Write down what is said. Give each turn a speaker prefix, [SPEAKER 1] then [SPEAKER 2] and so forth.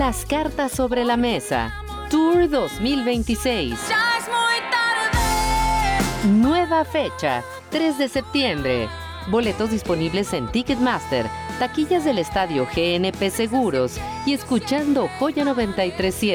[SPEAKER 1] las cartas sobre la mesa. Tour 2026.
[SPEAKER 2] Ya es muy tarde.
[SPEAKER 1] Nueva fecha, 3 de septiembre. Boletos disponibles en Ticketmaster, taquillas del estadio GNP Seguros y escuchando Joya 937.